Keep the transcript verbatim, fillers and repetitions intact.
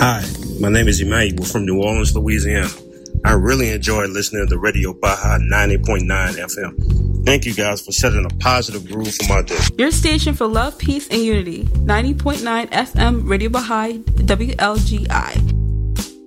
Hi, my name is Emmanuel from New Orleans, Louisiana. I really enjoy listening to Radio Baja ninety point nine F M. Thank you guys for setting a positive groove for my day. Your station for love, peace, and unity. ninety point nine F M Radio Baja W L G I.